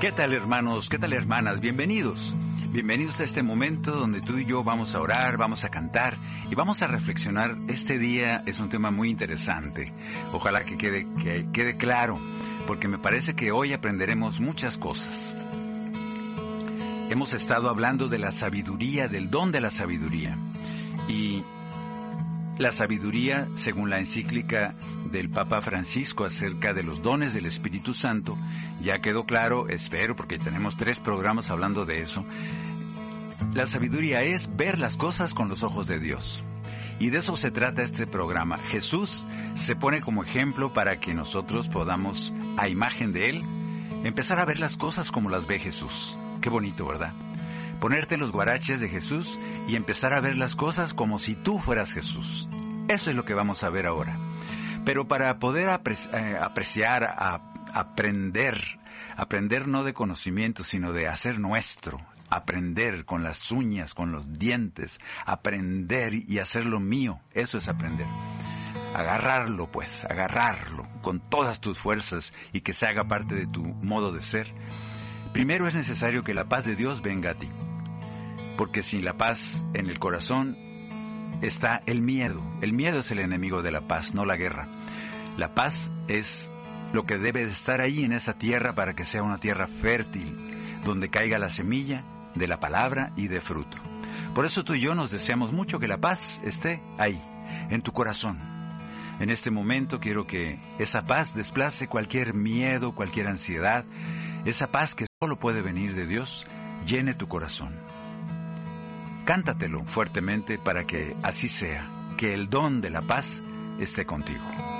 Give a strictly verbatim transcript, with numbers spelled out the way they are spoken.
¿Qué tal, hermanos? ¿Qué tal, hermanas? Bienvenidos. Bienvenidos a este momento donde tú y yo vamos a orar, vamos a cantar y vamos a reflexionar. Este día es un tema muy interesante. Ojalá que quede, que quede claro, porque me parece que hoy aprenderemos muchas cosas. Hemos estado hablando de la sabiduría, del don de la sabiduría. Y la sabiduría, según la encíclica del Papa Francisco acerca de los dones del Espíritu Santo, ya quedó claro, espero, porque tenemos tres programas hablando de eso. La sabiduría es ver las cosas con los ojos de Dios. Y de eso se trata este programa. Jesús se pone como ejemplo para que nosotros podamos, a imagen de Él, empezar a ver las cosas como las ve Jesús. Qué bonito, ¿verdad? Ponerte los guaraches de Jesús y empezar a ver las cosas como si tú fueras Jesús. Eso es lo que vamos a ver ahora. Pero para poder apre- eh, apreciar, a, aprender, aprender no de conocimiento, sino de hacer nuestro, aprender con las uñas, con los dientes, aprender y hacerlo mío, eso es aprender. Agarrarlo pues, agarrarlo con todas tus fuerzas y que se haga parte de tu modo de ser. Primero es necesario que la paz de Dios venga a ti, porque sin la paz en el corazón está el miedo. El miedo es el enemigo de la paz, no la guerra. La paz es lo que debe de estar ahí en esa tierra para que sea una tierra fértil, donde caiga la semilla de la palabra y de fruto. Por eso tú y yo nos deseamos mucho que la paz esté ahí, en tu corazón. En este momento quiero que esa paz desplace cualquier miedo, cualquier ansiedad. Esa paz que solo puede venir de Dios, llene tu corazón. Cántatelo fuertemente para que así sea, que el don de la paz esté contigo.